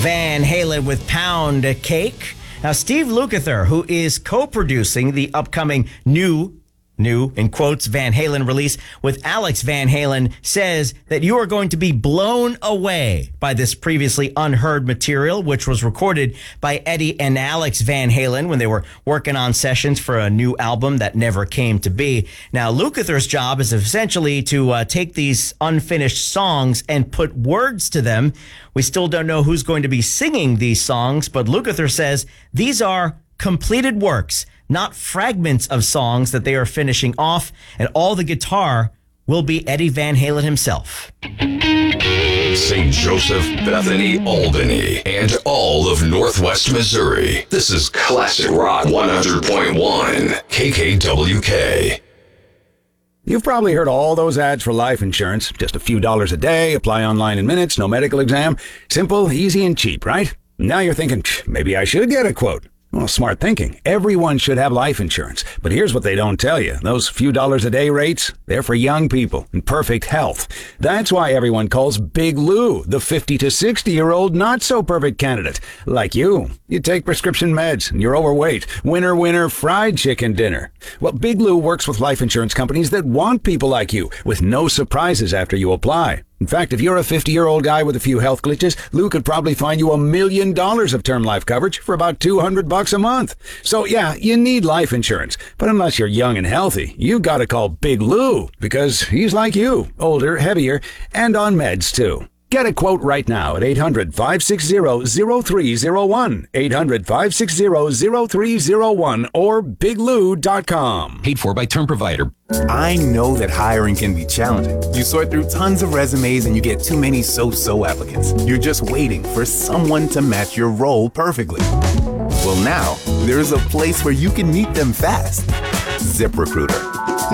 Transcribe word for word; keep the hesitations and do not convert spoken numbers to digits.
Van Halen with Pound Cake. Now, Steve Lukather, who is co-producing the upcoming new, new, in quotes, Van Halen release with Alex Van Halen, says that you are going to be blown away by this previously unheard material, which was recorded by Eddie and Alex Van Halen when they were working on sessions for a new album that never came to be. Now, Lukather's job is essentially to uh, take these unfinished songs and put words to them. We still don't know who's going to be singing these songs, but Lukather says these are completed works, not fragments of songs that they are finishing off, and all the guitar will be Eddie Van Halen himself. Saint Joseph, Bethany, Albany, and all of Northwest Missouri. This is Classic Rock one hundred point one, K K W K. You've probably heard all those ads for life insurance. Just a few dollars a day, apply online in minutes, no medical exam. Simple, easy, and cheap, right? Now you're thinking, maybe I should get a quote. Well, smart thinking. Everyone should have life insurance. But here's what they don't tell you. Those few dollars a day rates, they're for young people in perfect health. That's why everyone calls Big Lou the fifty to sixty-year-old not-so-perfect candidate. Like you. You take prescription meds, and you're overweight. Winner, winner, fried chicken dinner. Well, Big Lou works with life insurance companies that want people like you, with no surprises after you apply. In fact, if you're a fifty-year-old guy with a few health glitches, Lou could probably find you a million dollars of term life coverage for about two hundred bucks a month. So yeah, you need life insurance. But unless you're young and healthy, you gotta call Big Lou, because he's like you, older, heavier, and on meds too. Get a quote right now at eight hundred, five six zero, zero three zero one, eight hundred, five six zero, zero three zero one, or big lou dot com. Paid for by Term Provider. I know that hiring can be challenging. You sort through tons of resumes and you get too many so-so applicants. You're just waiting for someone to match your role perfectly. Well, now, there's a place where you can meet them fast. ZipRecruiter.